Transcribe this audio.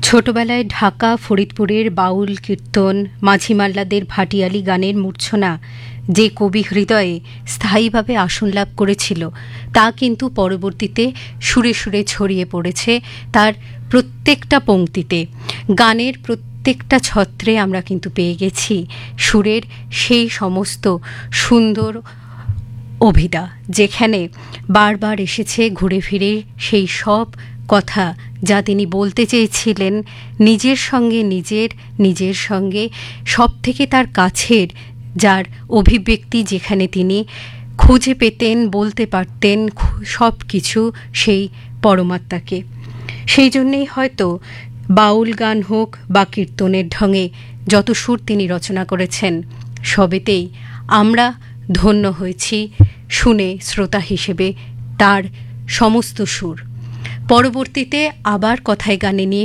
ছোটবেলায় ঢাকা ফরিদপুরের বাউল কীর্তন মাঝিমাল্লাদের ভাটিয়ালি গানের মূর্ছনা যে কবি হৃদয়ে স্থায়ীভাবে আসন লাভ করেছিল তা কিন্তু পরবর্তীতে সুরে সুরে ছড়িয়ে পড়েছে তার প্রত্যেকটা পংক্তিতে। গানের প্রত্যেকটা ছত্রে আমরা কিন্তু পেয়ে গেছি সুরের সেই সমস্ত সুন্দর অভিদা, যেখানে বারবার এসেছে ঘুরে ফিরে সেই সব কথা যা তিনি বলতে চেয়েছিলেন নিজের সঙ্গে নিজের সঙ্গে সব থেকে তার কাছের যার অভিব্যক্তি, যেখানে তিনি খুঁজে পেতেন, বলতে পারতেন সব কিছু সেই পরমাত্মাকে। সেই জন্যেই হয়তো বাউল গান হোক বা কীর্তনের ঢঙে যত সুর তিনি রচনা করেছেন সবেতেই আমরা ধন্য হয়েছি শুনে শ্রোতা হিসেবে তার সমস্ত সুর। পরবর্তীতে আবার কথায় গানে নিয়ে